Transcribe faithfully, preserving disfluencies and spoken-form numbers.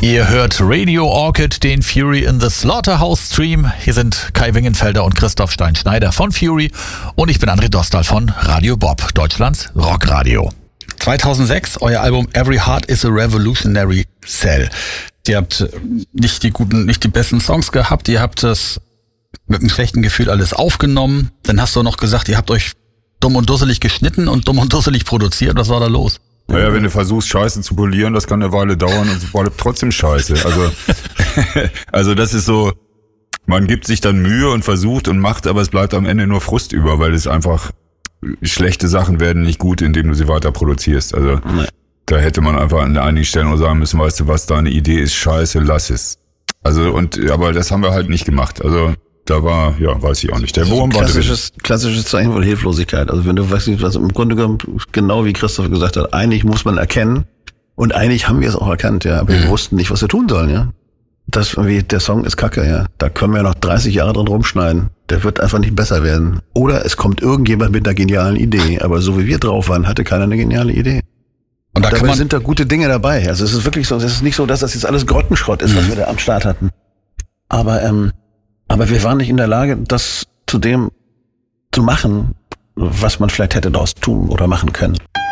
Ihr hört Radio Orchid, den Fury in the Slaughterhouse Stream. Hier sind Kai Wingenfelder und Christoph Stein-Schneider von Fury und ich bin André Dostal von Radio Bob, Deutschlands Rockradio. zweitausendsechs, euer Album Every Heart is a Revolutionary Cell. Ihr habt nicht die guten, nicht die besten Songs gehabt, ihr habt das mit einem schlechten Gefühl alles aufgenommen. Dann hast du noch gesagt, ihr habt euch dumm und dusselig geschnitten und dumm und dusselig produziert. Was war da los? Naja, wenn du versuchst, Scheiße zu polieren, das kann eine Weile dauern und es bleibt trotzdem Scheiße. Also, also das ist so, man gibt sich dann Mühe und versucht und macht, aber es bleibt am Ende nur Frust über, weil es einfach, schlechte Sachen werden nicht gut, indem du sie weiter produzierst. Also nee. Da hätte man einfach an einigen Stellen auch sagen müssen, weißt du was, deine Idee ist scheiße, lass es. Also und aber das haben wir halt nicht gemacht. Also da war, ja, weiß ich auch nicht. Der Wurm war klassisches, klassisches Zeichen von Hilflosigkeit. Also wenn du weißt nicht, was im Grunde genommen, genau wie Christoph gesagt hat, eigentlich muss man erkennen und eigentlich haben wir es auch erkannt, ja, aber mhm. wir wussten nicht, was wir tun sollen, ja. Das irgendwie, der Song ist kacke, ja. Da können wir noch dreißig Jahre dran rumschneiden. Der wird einfach nicht besser werden. Oder es kommt irgendjemand mit einer genialen Idee. Aber so wie wir drauf waren, hatte keiner eine geniale Idee. Und da dabei sind da gute Dinge dabei. Also es ist wirklich so, es ist nicht so, dass das jetzt alles Grottenschrott ist, mhm. was wir da am Start hatten. Aber, ähm, aber wir waren nicht in der Lage, das zu dem zu machen, was man vielleicht hätte daraus tun oder machen können.